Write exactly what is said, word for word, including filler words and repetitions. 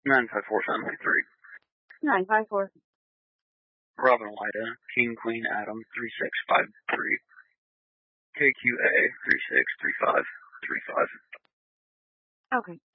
nine five four seven nine three. nine five four. Robin Lida, King Queen Adam three six five three. K Q A three six three five three five. Okay.